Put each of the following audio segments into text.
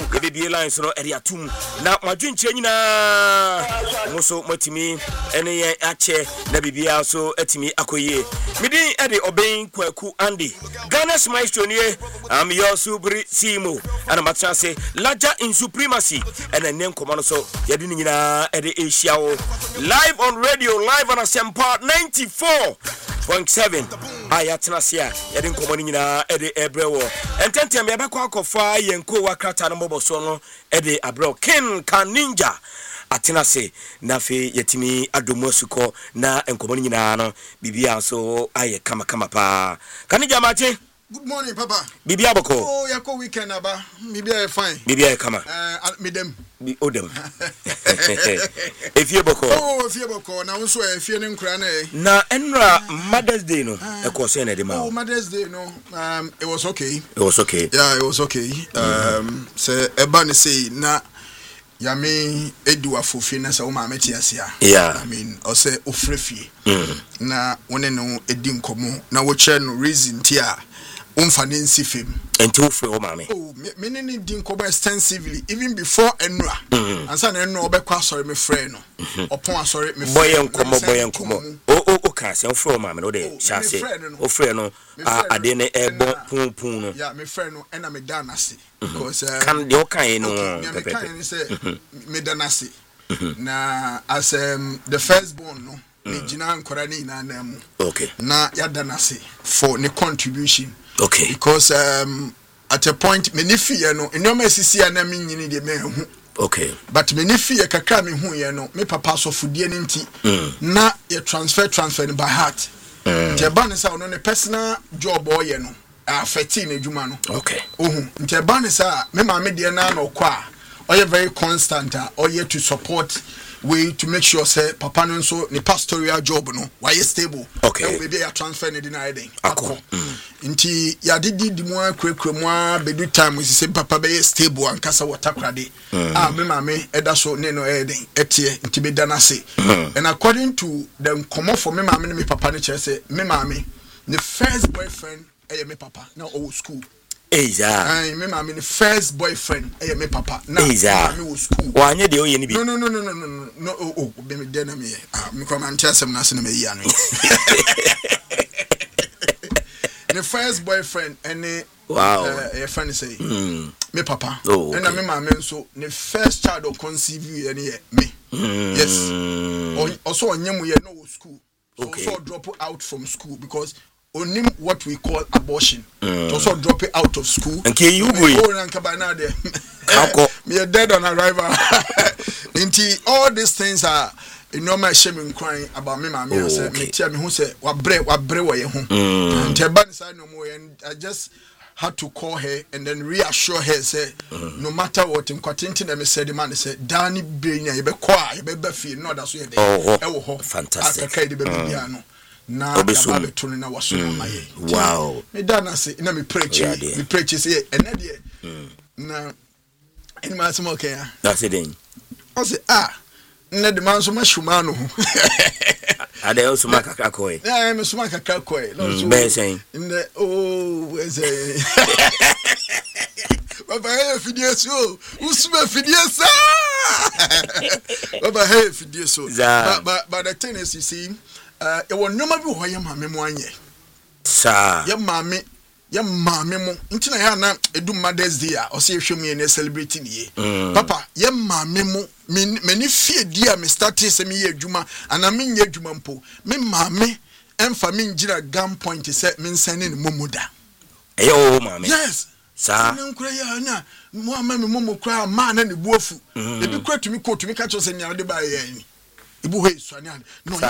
Ebe bi lines no ere atum na madwinche nyina mo so matimi ene ye ache na bibia so atimi akoyie midin ede oben kwaku Andy Ghana's maestro nie am your subri simo ana matchase larger in supremacy ene nen komo so yede nyina ede Asia live on radio live on Asempa 94.7 ayatrasia yede komo nyina ede ebrewo ententem be bakwa akofa yenko wakrata no boboso no ede abro ken kan ninja atenase na fe yetimi adomosuko na enkomo nyina no bibia so aye kama pa kanija mache. Good morning, Papa. Bibia boko. Oh, yako weekend aba. Bibia fine. Bibia kama. Midem. Odem. Efie boko. Oh, efie boko. Na unso efie ne nkura na e. Na enra Mother's Day no. E ko se na de ma. Oh, Mother's Day no. It was okay. It was okay. Yeah, it was okay. Se eba ne say na yami edu afofi na se o ma meti asia. Yeah. I mean, o se ofrefie. Na wone no edi nkomo na wo che no reason tia unfanensi fem enti wo frɛ wo maame. Oh, me ne din ko extensively even before enra ansa na enra obekwa asori me frɛ no opon asori me boy enkomo o ka se wo frɛ wo maame no de hyase wo frɛ no ade ne ebo pun no yeah me frɛ no ena me dan ase because kan de o kan no pepe kan say me dan ase na as the firstborn no me gina nkora ni na mu okay na ya dan ase for the contribution. Okay. Because at a point many fear no enyoma sisi na me nyini de me hu. Okay. But many fear kakra me hu ye no me papa so fudie ni nti na ye transfer by heart. Nti ba ne sa no ne personal job o ye no affect na adwuma no. Okay. Nti ba ne sa me ma me de na no kwa o ye very constant o ye to support way to make sure say papa no so the pastoral job no why stable. Okay. And maybe ya transfer ne deny den. Akọ. Nti ya didi di mo akrekre mo bedu time we say papa be stable ankasa watakrade. Me mama eda so ne no den etie nti be dana say. And according to them come for me mama ne me papa ne say me mama the first boyfriend me papa na old school. Eza. Me mama the first boyfriend me papa na me was school. Wanye de oye ni bi. No be me den na me. Me come and tell some na se na me yi anu. The first boyfriend and wow your friend say me papa and me mama so the first child of conceive you me. Yes. Also onyem ye no school. So also drop out from school because only what we call abortion. Also drop it out of school. Okay, you boy. Me are dead on arrival. Inti all these things are normal shame crying about me mama say me tia me who say wa bre wo ye ho. Nti ba inside no more and I just had to call her and then reassure her say no matter what in kwatenti na me say the man say Danny Benya ye be kwa ye be feel no that so ye dey. E wo ho fantastic. Aka de be bia no. Na ba be tunu na waso na ye. Wow. Me dana say na me preach say ene de na any man some okay. That's it then. I say na de man so ma shuma no. Ade o suma kakra koy. Yeah, me suma kakra koy. No so. Be saying. We say. Baba hey fidie so. Usuma fidie sa. Baba hey fidie so. But the thing is you see e won noma bi ho ye mame mo anye. Sa. Ye mame mo nti na ya na edu Mother's Day a o se hwemu ye na celebrating ye. Papa ye mame mo meni fie dia me start se me ye adwuma ana me nya adwuma mpo me mame emfa me ngira gun point se me nsane ne momoda. Eyo mame. Yes. Sa. Na nkura ya na mo ama me momo kura ma na ne buafu. Ebi kura tumi ko tumi ka cho se nya de ba ye ni. Ibu he suani no.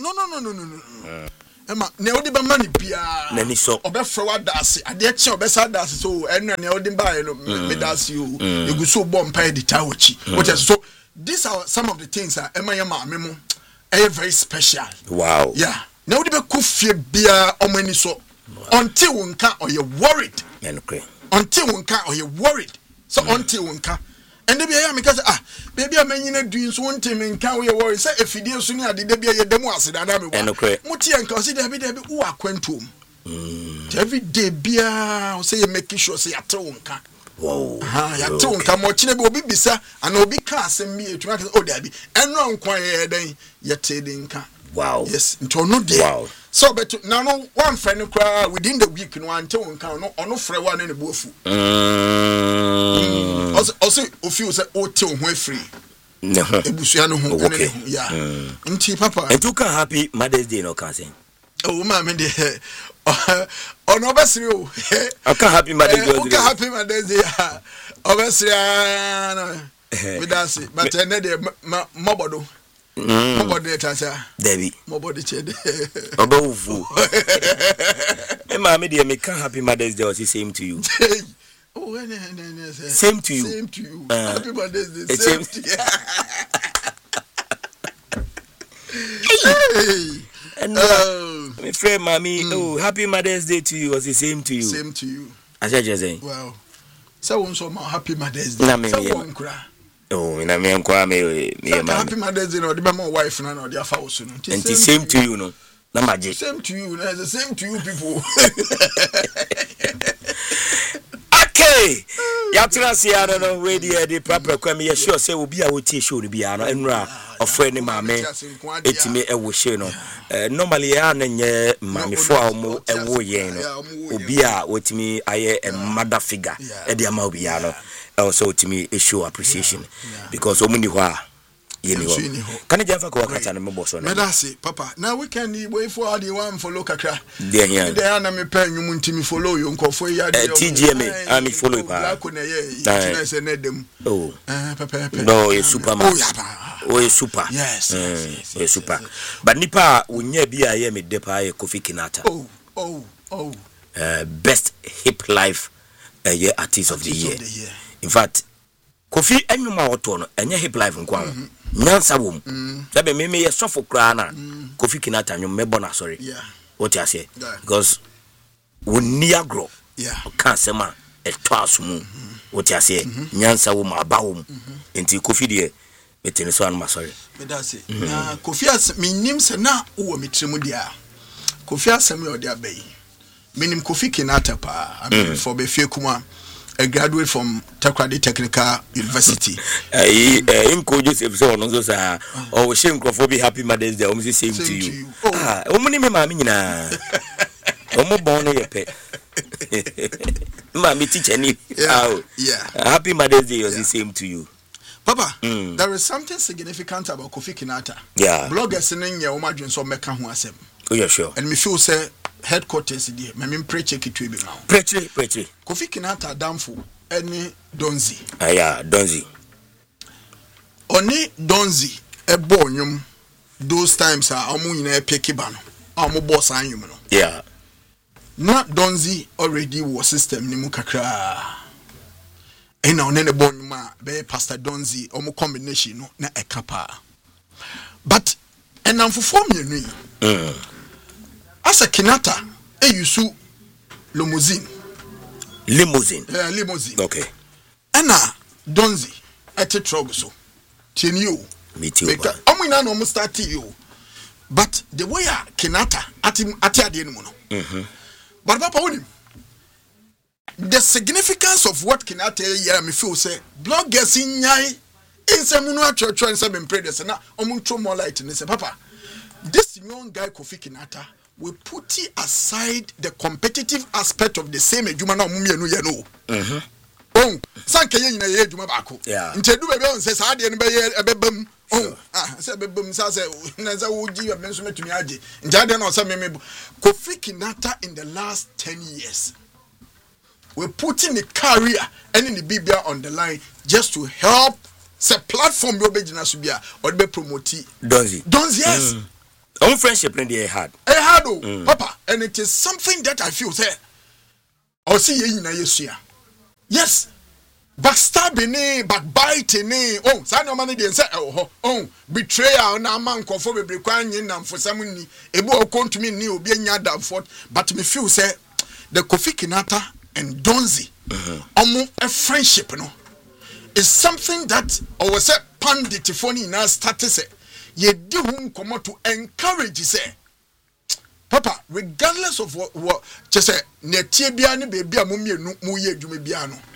Emma ne odi ba mani bia na ni so obefra wadase ade che obesa dase so enu ne odi ba ye no me dase o eguso bomb pa di tawochi which is so these are some of the things that Emma yama memo very special. Wow. Yeah. Ne odi be kufie bia omani so until wonka or you worried. Until wonka or you worried. So until wonka and they be here because baby I'm in doing so one time in can we worry say if you do so near the baby you demo as that me muti and consider be there be who quantum every day bia say you make sure say at wonka Wow. Ya to nka mo chine be obi bisa ana obi ka asem mi etuma ka o da bi eno nkwan ye den ye te de nka. Wow. Yes, nto no de. Wow. So but now no one friend cry within the week no ante nka no ono frɛ wa na ne bofu. Also ofi say o te ho afri. No. Ebusua no ho okay. Yeah. Nti papa. And you can happy Mother's Day no can say. Oh ma me de ono besiri o. Okay, happy Mother's Day. Okay, happy Mother's Day. Obesiri no. We dance but ene de mobodo. Mobodo tasa. Debbie. Mobodo chede. Obofu. E ma me de me can happy Mother's Day or same to you. Oh, same to you. Same to you. Happy Mother's Day. Same to you. Hey. And my friend, mommy, oh, happy Mother's Day to you. Was the same to you? Same to you. I said, just saying. Wow. So, happy Mother's Day. Oh, in a man, happy Mother's Day. No, the my wife and the house. And the same to you, no. No magic. Same to you. The same to you, people. Okay. Yatra see I don't know where the proper kwame sure say will be a would show to be an enra of friend mammy. It's me a wish no. Normally I nye mammy for mo a wo yen ubia with me I a mother figure at the amobiano. Also to me a show appreciation because so many were. Can you just go catch an boss on Papa? Now we can wait for the one for local crack. There, they are not me paying you to me follow you for TGMA. I'm follow oh, no, a superman. Oh, a super. Yes, a super. But Nipa will never be a yemi depa Kofi Kinata. Oh. Best hip life year artist of the year. In fact, Kofi enyuma otono enye hip life nkwa nyansa wom sabe me ye sofo kra na Kofi Kinata nyom mebo na sorry what you say because woni agro ka sema eto asumu what you say nyansa wom abawom enti Kofi de metene so an ma sorry me da say na Kofi as minim se na wo metremu dia Kofi asem yo dia bayi minim Kofi Kinata pa I mean for be fie kuma a graduate from Takrady Technical University. Joseph so no so sa o shame crofo be happy Mother's Day. Almost same to you. Omuni me mama nyina. Omo born ye pe. Mama teacher ni. Happy Mother's Day is the same to you. Papa, there is something significant about Kofi Kinata. Yeah. Bloggers in your imagine so meka ho asem. Oh yeah, sure. And me feel say headquarters there. Me preach it to be now. Preach. Kofi Kinata damfo any Donzi. Donzi. Oni Donzi ebo nyum those times are omu nyina peki ba no. Omu boss anyum no. Yeah. Na Donzi already was system ni mu kakra. Ena one ne bon nyuma be Pastor Donzi omu combination no na ekapa. But enamfofo mienu yi. Asa Kinata yusu limousine. Okay. Ena Donzi ate trouble so. Tinio. Me too. Omina no start you. But the way Kinata ate ade no no. But papa wonim. The significance of what Kinata here me feel say bloggers in nyai insemunu atwetwe nsem impredese na omuncho more light ni say papa this young guy Kofi Kinata we put aside the competitive aspect of the same ejuma na omumienu ye no oh sanke ye nyina ye ejuma baako ntedu bebe on say saa de no be ye ebebam say bebam say na say wo gi me nso metumi age njade na o say me Kofi Kinata in the last 10 years we're putting the career and in the Bibia on the line just to help say platform be obejina so bia or be promote Donzi yes own friendship in the hard papa and it is something that I feel say or see ye na yesua yes backstabbing backbiting say no man dey say betrayal na man nkofo bebre kwan yin na mfosam ni ebu okontumi ni obi anya damfort but me feel say the Kofi Kinata and Donzi a friendship no is something that or say pandit phony na status ye di hum come to encourage say papa regardless of what just say na tie bia ne be bia mo mienu mo ye adwuma bia no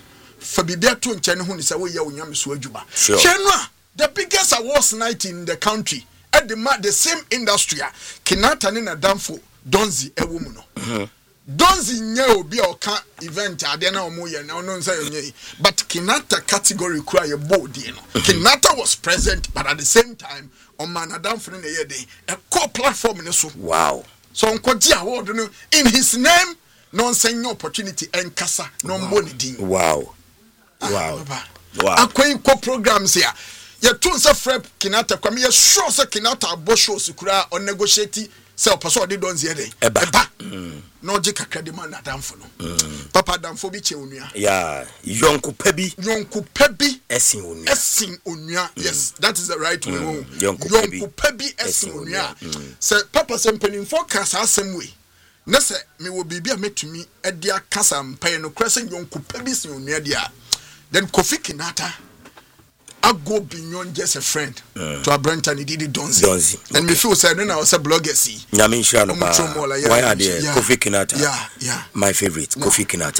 Fabibia to nchen hu ni say we ye onyame so adwuma. Hwenua the biggest awards night in the country at the same industry Kinata ni na damfo Donzi ewo mu no. Donzi nye obi oka event ade na omo ye na ono nsa ye but Kinata category kura ye bold no. Kinata was present but at the same time on man damfo na ye dey a core platform ne so. Wow. So onkoji award no in his name no send opportunity and kasa no money din. Wow. Wow. Wow. Akwai ko programs here. Ye tun se frep Kinata kwame ye sure se Kinata abo show sikura on negotiate se opaso de don zede. Eba. No je kakra de man adamfo no. Papa adamfo bi che onua. Yeah, yonko pebi esin onua. Esin onua. Yes, that is the right way. Yonko pebi esin onua. Se papa se mpanin focus asem we. Na se me wo bibia metumi e dia kasa mpan no kresen yonko pebi esin onua dia. Then Kofi Kinata I go beyond just a friend to a brand and he did it Donzi. And me feel said then I was a blogger see. I mean sure why are there Kofi Kinata? Yeah. My favorite Kofi Kinata.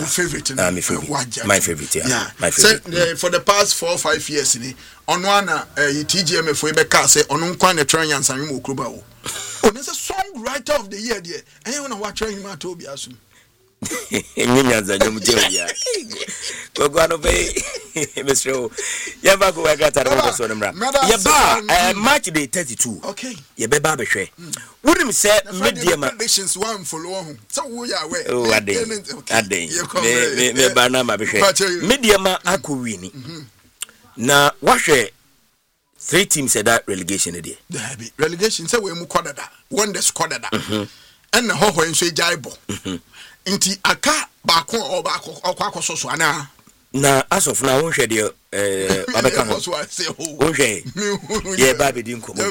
My favorite. Yeah. My favorite. For the past 4 or 5 years on one TGM for Rebecca say on nkwa try and san mu okruba o. Oh, there's a songwriter of the year there. And you want to watch him at Obiasu. Nyanza nyomjeya gogwano be Mr. Yeba go agata no so nemra yeba match day 32 okay yeba be hwe wonim say media ma predictions one follow home so wo ya we ade me ba na ma be hwe media ma akowini na wahwe 3 teams said that relegation dey relegation say we mu kodada one the squadada and ho ho enso ejaibo inti aka baako o baako akwakoso so ana na as of now won hwe de babeka ho won hwe ye ba be din komo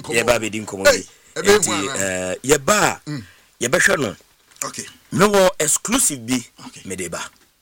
ye ba ye be hwe no okay no exclusive bi medeba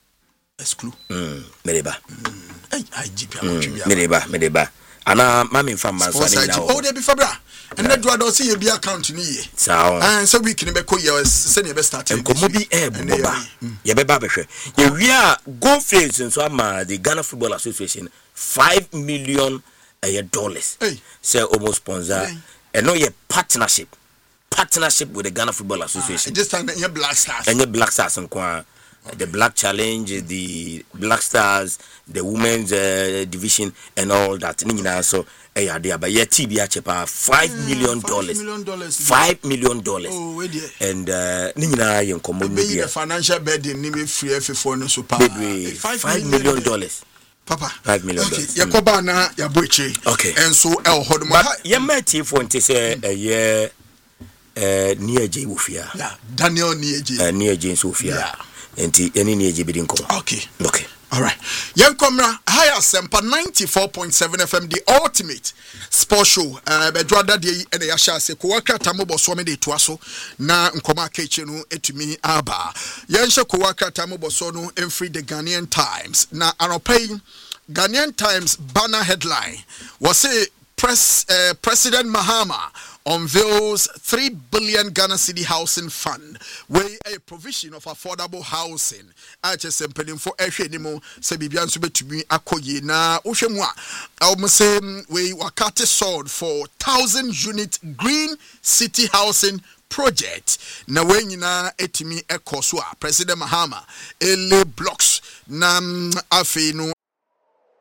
medeba ai GP akotwa medeba ana mami mfama so ani na o de bi fabra and na do see you be account ni ye and so we can be ko ye say ne be start and komo bi boba ye be ba be hwe ye wi a go face so ama the Ghana Football Association $5 million say almost sponsor and no ye partnership with the Ghana Football Association just and your Black Stars and the Black Challenge, the Black Stars, the Women's Division, and all that. So, but yeah, TBA chepa $5 million. $5 million. Oh, and Nina young common media. The financial burden name free for no super. $5 million. Papa, $5 million. Okay, Yakoba na yabuche. Okay, and so El Hodma. Ya meti for say a year near J Wufia. Yeah, Daniel near J Sofia. Enti any neji bidin ko. Okay. All right. Yen komra higher semper 94.7 FM the ultimate sports show. Bedwada de ene ya sha se ko waka tamobo so me de to aso na nkoma keche no etumi aba. Yen hye ko waka tamobo so no emfree the Ghanaian Times. Na anopai Ghanaian Times banner headline was say President Mahama unveils 3 billion Ghana City Housing Fund, where a provision of affordable housing. HS empedin for ehwenimo se bibia nso betumi akoye na ohwemwa almost we wakate sold for 1,000 unit green city housing project na wenyina etimi ekoso a President Mahama ele blocks na afi no